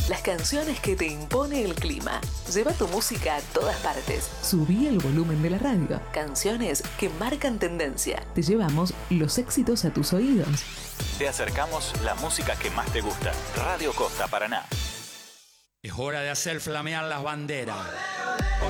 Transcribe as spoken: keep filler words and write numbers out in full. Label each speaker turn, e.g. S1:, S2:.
S1: Las canciones que te impone el clima. Lleva tu música a todas partes.
S2: Subí el volumen de la radio.
S1: Canciones que marcan tendencia.
S2: Te llevamos los éxitos a tus oídos.
S3: Te acercamos la música que más te gusta. Radio Costa Paraná.
S4: Es hora de hacer flamear las banderas.